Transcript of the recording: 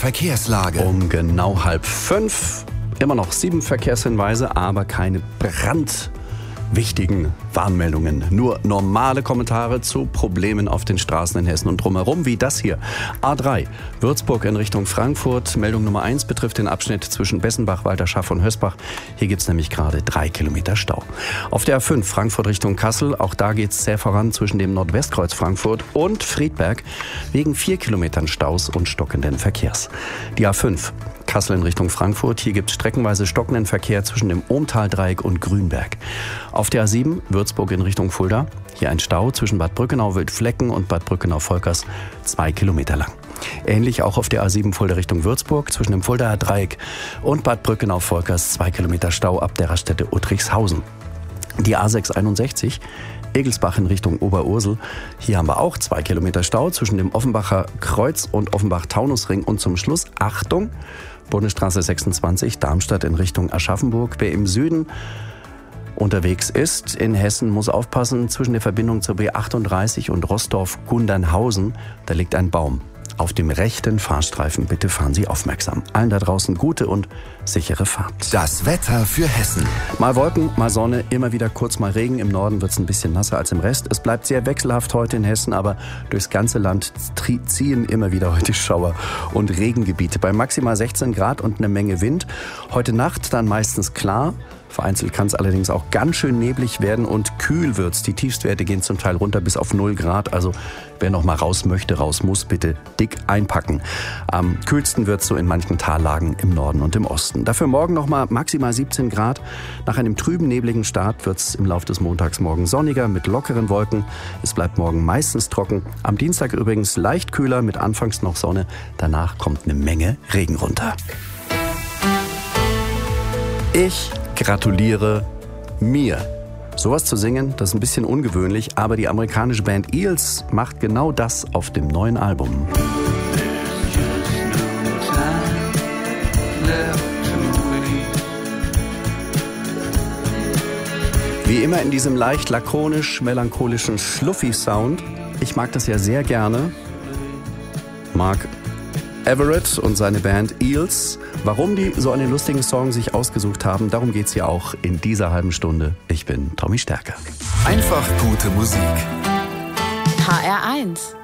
Verkehrslage. Um genau 4:30. Immer noch 7 Verkehrshinweise, aber keine brandwichtigen Warnmeldungen. Nur normale Kommentare zu Problemen auf den Straßen in Hessen und drumherum, wie das hier. A3, Würzburg in Richtung Frankfurt. Meldung Nummer 1 betrifft den Abschnitt zwischen Bessenbach, Walterschaff und Hösbach. Hier gibt es nämlich gerade 3 Kilometer Stau. Auf der A5, Frankfurt Richtung Kassel. Auch da geht es sehr voran zwischen dem Nordwestkreuz Frankfurt und Friedberg wegen 4 Kilometern Staus und stockenden Verkehrs. Die A5, Kassel in Richtung Frankfurt. Hier gibt es streckenweise stockenden Verkehr zwischen dem Ohmtaldreieck und Grünberg. Auf der A7 Würzburg in Richtung Fulda. Hier ein Stau zwischen Bad Brückenau-Wildflecken und Bad Brückenau-Volkers 2 Kilometer lang. Ähnlich auch auf der A7 Fulda Richtung Würzburg zwischen dem Fuldaer Dreieck und Bad Brückenau-Volkers 2 Kilometer Stau ab der Raststätte Uttrichshausen. Die A661 Egelsbach in Richtung Oberursel. Hier haben wir auch 2 Kilometer Stau zwischen dem Offenbacher Kreuz und Offenbach-Taunusring. Und zum Schluss, Achtung, Bundesstraße 26, Darmstadt in Richtung Aschaffenburg. Wer im Süden unterwegs ist in Hessen, muss aufpassen, zwischen der Verbindung zur B38 und Rostorf-Gundernhausen, da liegt ein Baum. Auf dem rechten Fahrstreifen, bitte fahren Sie aufmerksam. Allen da draußen gute und sichere Fahrt. Das Wetter für Hessen. Mal Wolken, mal Sonne, immer wieder kurz mal Regen. Im Norden wird es ein bisschen nasser als im Rest. Es bleibt sehr wechselhaft heute in Hessen, aber durchs ganze Land ziehen immer wieder heute Schauer und Regengebiete. Bei maximal 16 Grad und eine Menge Wind. Heute Nacht dann meistens klar. Vereinzelt kann es allerdings auch ganz schön neblig werden und kühl wird's. Die Tiefstwerte gehen zum Teil runter bis auf 0 Grad. Also wer noch mal raus möchte, raus muss, bitte dick einpacken. Am kühlsten wird's so in manchen Tallagen im Norden und im Osten. Dafür morgen noch mal maximal 17 Grad. Nach einem trüben, nebligen Start wird's im Laufe des Montags morgen sonniger mit lockeren Wolken. Es bleibt morgen meistens trocken. Am Dienstag übrigens leicht kühler mit anfangs noch Sonne. Danach kommt eine Menge Regen runter. Ich gratuliere mir. Sowas zu singen, das ist ein bisschen ungewöhnlich, aber die amerikanische Band Eels macht genau das auf dem neuen Album. Wie immer in diesem leicht lakonisch-melancholischen Schluffi-Sound. Ich mag das ja sehr gerne. Mark Everett und seine Band Eels. Warum die so einen lustigen Song sich ausgesucht haben, darum geht's hier auch in dieser halben Stunde. Ich bin Tommy Stärker. Einfach gute Musik. HR1